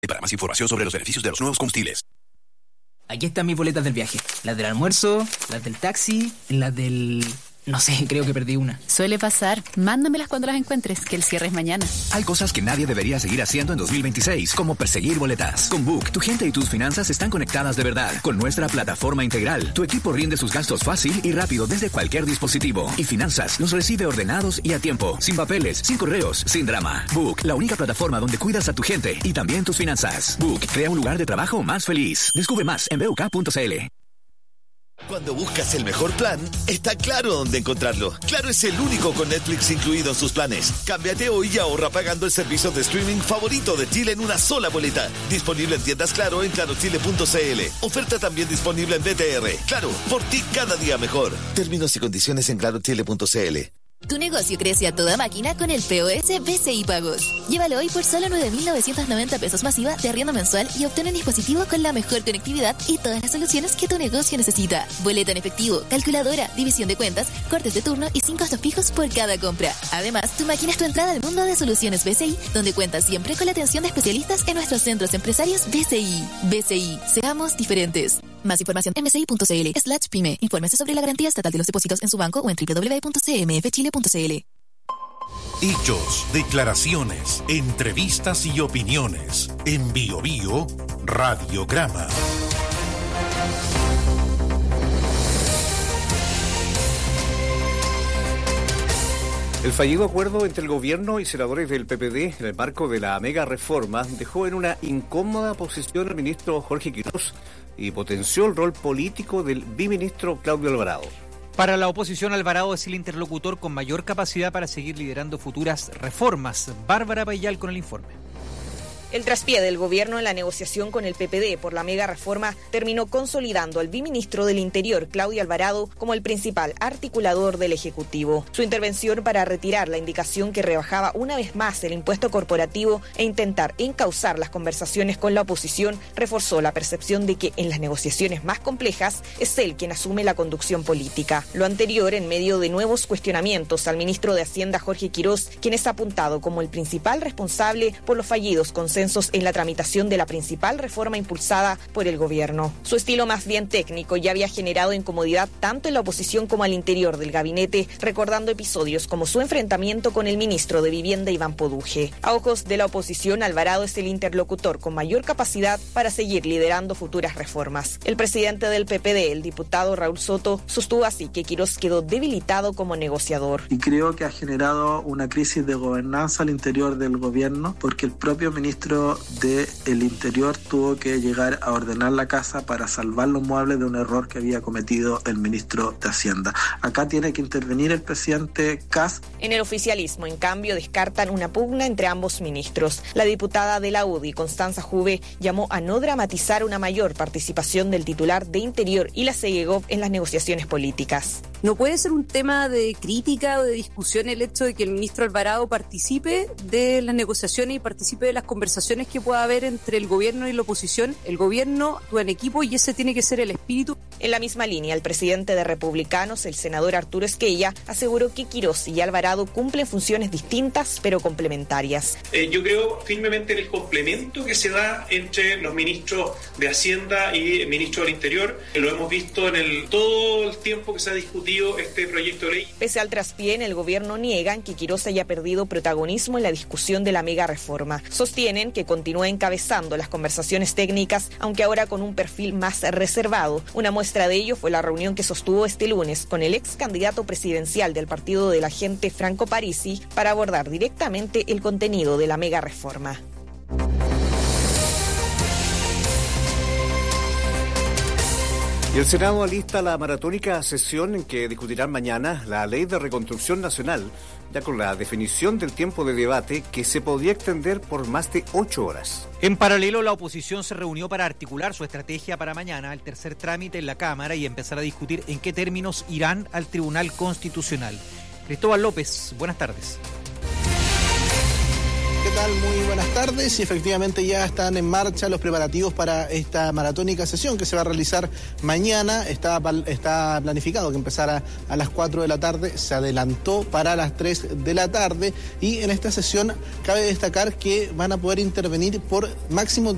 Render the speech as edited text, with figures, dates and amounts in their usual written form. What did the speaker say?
Y para más información sobre los beneficios de los nuevos combustibles. Aquí están mis boletas del viaje. Las del almuerzo, las del taxi, las del... No sé, creo que perdí una. Suele pasar. Mándamelas cuando las encuentres, que el cierre es mañana. Hay cosas que nadie debería seguir haciendo en 2026, como perseguir boletas. Con Book, tu gente y tus finanzas están conectadas de verdad. Con nuestra plataforma integral, tu equipo rinde sus gastos fácil y rápido desde cualquier dispositivo. Y Finanzas los recibe ordenados y a tiempo, sin papeles, sin correos, sin drama. Book, la única plataforma donde cuidas a tu gente y también tus finanzas. Book, crea un lugar de trabajo más feliz. Descubre más en buk.cl. Cuando buscas el mejor plan, está claro dónde encontrarlo. Claro es el único con Netflix incluido en sus planes. Cámbiate hoy y ahorra pagando el servicio de streaming favorito de Chile en una sola boleta. Disponible en tiendas Claro en clarochile.cl. Oferta también disponible en BTR. Claro, por ti cada día mejor. Términos y condiciones en clarochile.cl. Tu negocio crece a toda máquina con el POS BCI Pagos. Llévalo hoy por solo 9.990 pesos masiva de arriendo mensual y obtén un dispositivo con la mejor conectividad y todas las soluciones que tu negocio necesita. Boleta en efectivo, calculadora, división de cuentas, cortes de turno y 5 costos fijos por cada compra. Además, tu máquina es tu entrada al mundo de soluciones BCI, donde cuentas siempre con la atención de especialistas en nuestros centros empresarios BCI. BCI, seamos diferentes. Más información en bci.cl/pyme. Infórmese sobre la garantía estatal de los depósitos en su banco o en www.cmfchile.cl. Hechos, declaraciones, entrevistas y opiniones. En Bio Bio, Radiograma. El fallido acuerdo entre el gobierno y senadores del PPD en el marco de la mega reforma dejó en una incómoda posición al ministro Jorge Quirós y potenció el rol político del biministro Claudio Alvarado. Para la oposición, Alvarado es el interlocutor con mayor capacidad para seguir liderando futuras reformas. Bárbara Payal con el informe. El traspié del gobierno en la negociación con el PPD por la mega reforma terminó consolidando al biministro del Interior, Claudio Alvarado, como el principal articulador del Ejecutivo. Su intervención para retirar la indicación que rebajaba una vez más el impuesto corporativo e intentar encauzar las conversaciones con la oposición reforzó la percepción de que en las negociaciones más complejas es él quien asume la conducción política. Lo anterior en medio de nuevos cuestionamientos al ministro de Hacienda, Jorge Quirós, quien es apuntado como el principal responsable por los fallidos consensos en la tramitación de la principal reforma impulsada por el gobierno. Su estilo más bien técnico ya había generado incomodidad tanto en la oposición como al interior del gabinete, recordando episodios como su enfrentamiento con el ministro de Vivienda, Iván Poduje. A ojos de la oposición, Alvarado es el interlocutor con mayor capacidad para seguir liderando futuras reformas. El presidente del PPD, el diputado Raúl Soto, sostuvo así que Quirós quedó debilitado como negociador. Y creo que ha generado una crisis de gobernanza al interior del gobierno, porque el propio ministro del Interior tuvo que llegar a ordenar la casa para salvar los muebles de un error que había cometido el ministro de Hacienda. Acá tiene que intervenir el presidente Kast. En el oficialismo, en cambio, descartan una pugna entre ambos ministros. La diputada de la UDI, Constanza Juve, llamó a no dramatizar una mayor participación del titular de Interior y la CEGEGOV en las negociaciones políticas. No puede ser un tema de crítica o de discusión el hecho de que el ministro Alvarado participe de las negociaciones y participe de las conversaciones que pueda haber entre el gobierno y la oposición. El gobierno actúa en equipo y ese tiene que ser el espíritu. En la misma línea, el presidente de Republicanos, el senador Arturo Esquella, aseguró que Quirós y Alvarado cumplen funciones distintas pero complementarias. Yo creo firmemente en el complemento que se da entre los ministros de Hacienda y el ministro del Interior. Lo hemos visto en todo el tiempo que se ha discutido este proyecto de ley. Pese al traspié, en el gobierno niegan que Quirós haya perdido protagonismo en la discusión de la mega reforma. Sostienen que continúa encabezando las conversaciones técnicas, aunque ahora con un perfil más reservado. Una muestra de ello fue la reunión que sostuvo este lunes con el ex candidato presidencial del partido de la gente, Franco Parisi, para abordar directamente el contenido de la mega reforma. Y el Senado alista la maratónica sesión en que discutirán mañana la Ley de Reconstrucción Nacional, ya con la definición del tiempo de debate que se podría extender por más de 8 horas. En paralelo, la oposición se reunió para articular su estrategia para mañana, el tercer trámite en la Cámara, y empezar a discutir en qué términos irán al Tribunal Constitucional. Cristóbal López, buenas tardes. ¿Qué tal? Muy buenas tardes. Y efectivamente ya están en marcha los preparativos para esta maratónica sesión que se va a realizar mañana. Está planificado que empezara a las 4 de la tarde, se adelantó para las 3 de la tarde y en esta sesión cabe destacar que van a poder intervenir por máximo